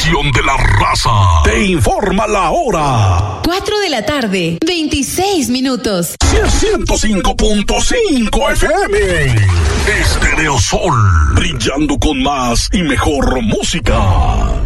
estación de la raza. Te informa la hora. 4 de la tarde, 26 minutos. 105.5 FM. Estéreo Sol. Brillando con más y mejor música.